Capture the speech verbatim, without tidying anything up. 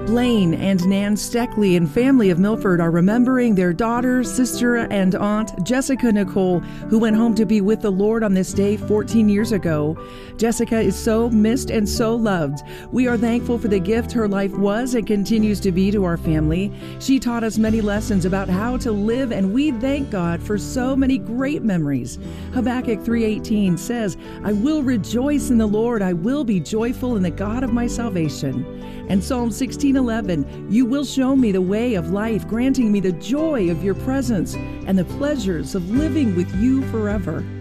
Blaine and Nan Steckley and family of Milford are remembering their daughter, sister, and aunt, Jessica Nicole, who went home to be with the Lord on this day fourteen years ago. Jessica is so missed and so loved. We are thankful for the gift her life was and continues to be to our family. She taught us many lessons about how to live, and we thank God for so many great memories. Habakkuk three eighteen says, "I will rejoice in the Lord. I will be joyful in the God of my salvation." And Psalm sixteen eleven, "You will show me the way of life, granting me the joy of your presence and the pleasures of living with you forever."